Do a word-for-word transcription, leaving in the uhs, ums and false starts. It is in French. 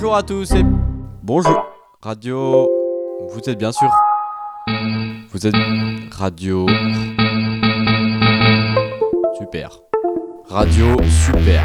Bonjour à tous et bonjour. Radio. Vous êtes bien sûr. Vous êtes radio. Super. Radio super.